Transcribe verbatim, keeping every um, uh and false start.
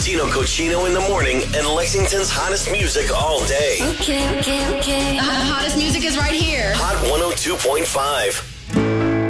Gino Cochino in the morning and Lexington's hottest music all day. Okay, okay, okay. The hottest music is right here. Hot one oh two point five.